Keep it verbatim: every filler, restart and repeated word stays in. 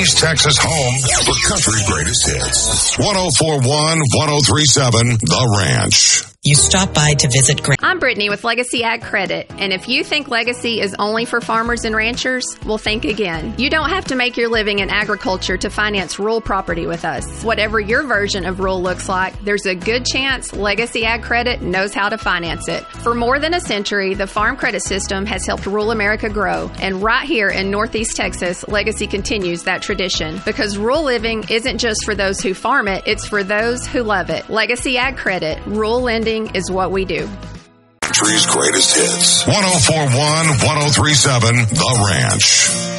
East Texas home for country greatest hits. one oh four point one, one oh three point seven, The Ranch. You stop by to visit Grant. I'm Brittany with Legacy Ag Credit, and if you think Legacy is only for farmers and ranchers, well, think again. You don't have to make your living in agriculture to finance rural property with us. Whatever your version of rural looks like, there's a good chance Legacy Ag Credit knows how to finance it. For more than a century, the Farm Credit System has helped rural America grow, and right here in Northeast Texas, Legacy continues that tradition, because rural living isn't just for those who farm it, it's for those who love it. Legacy Ag Credit, rural lending is what we do. Country's greatest hits. one oh four point one, one oh three point seven, The Ranch.